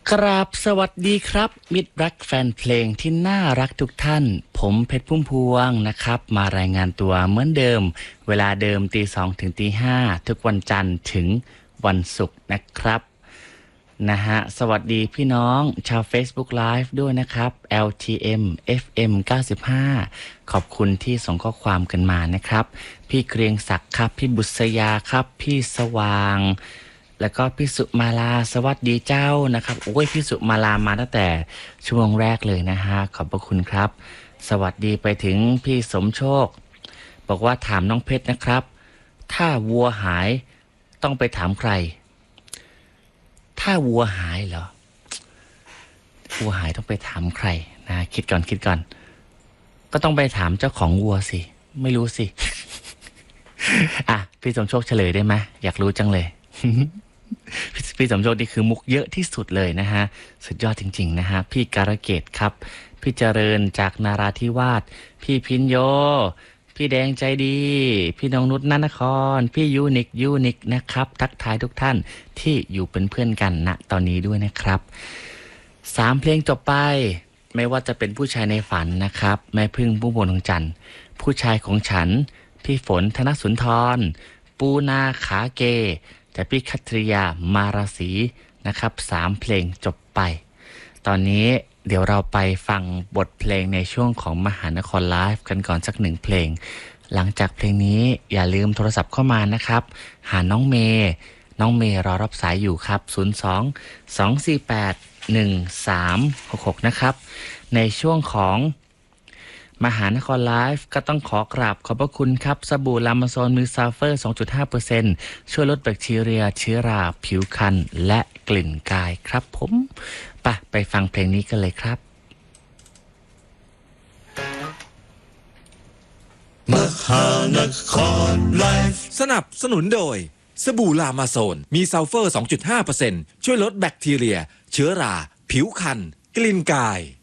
กราบสวัสดีครับมิตรรักแฟนเพลงที่น่ารักทุกท่านผมเพชรพุ่มพวงนะครับมารายงานตัวเหมือนเดิมเวลาเดิมตี 2 ถึงตี 5ทุกวันจันทร์ถึงวันศุกร์นะครับสวัสดีพี่น้องชาว Facebook Live ด้วยนะครับ LTM FM 95ขอบคุณที่ส่งข้อความกันมานะครับพี่เกรียงศักดิ์ครับพี่บุษยาครับพี่สว่างแล้วก็พี่สุมาลาสวัสดีเจ้านะครับโอ้ยพี่สุมาลามาตั้งแต่ช่วงแรกเลยนะฮะขอบพระคุณครับสวัสดีไปถึงพี่สมโชคบอกว่าถามน้องเพชรนะครับถ้าวัวหายต้องไปถามใครถ้าวัวหายเหรอวัวหายต้องไปถามใครนะคิดก่อนก็ต้องไปถามเจ้าของวัวสิไม่รู้สิ พี่สมโชคเฉลยได้ไหมอยากรู้จังเลย พี่สมโชคนี่คือมุกเยอะที่สุดเลยนะฮะสุดยอดจริงๆนะฮะพี่การะเกดครับพี่เจริญจากนาราธิวาสพี่พินโยพี่แดงใจดีพี่น้องนุชนนครพี่ยูนิคนะครับทักทายทุกท่านที่อยู่เป็นเพื่อนกันณตอนนี้ด้วยนะครับ3เพลงจบไปไม่ว่าจะเป็นผู้ชายในฝันนะครับแม่พึ่งผู้บนของจันทร์ผู้ชายของฉันพี่ฝนธนสุนทรปูนาขาเกแต่พี่คัตริยามาราศีนะครับ3เพลงจบไปตอนนี้เดี๋ยวเราไปฟังบทเพลงในช่วงของมหานครไลฟ์กันก่อนสัก1เพลงหลังจากเพลงนี้อย่าลืมโทรศัพท์เข้ามานะครับหาน้องเมย์รอรับสายอยู่ครับ02-248-1366นะครับในช่วงของมหานครไลฟ์ก็ต้องขอกราบขอบพระคุณครับสบู่ลามาโซนมิลซาเฟอร์ 2.5% ช่วยลดแบคทีเรียเชื้อราผิวคันและกลิ่นกายครับผมไปฟังเพลงนี้กันเลยครับมหานครไลฟ์สนับสนุนโดยสบู่ลามาโซนมีซัลเฟอร์ 2.5% ช่วยลดแบคทีเรียเชื้อราผิวคันกลิ่นกาย